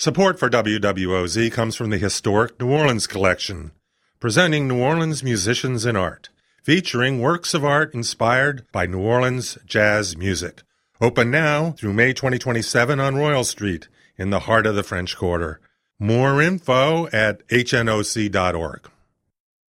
Support for WWOZ comes from the Historic New Orleans Collection, presenting New Orleans musicians and art, featuring works of art inspired by New Orleans jazz music. Open now through May 2027 on Royal Street in the heart of the French Quarter. More info at hnoc.org.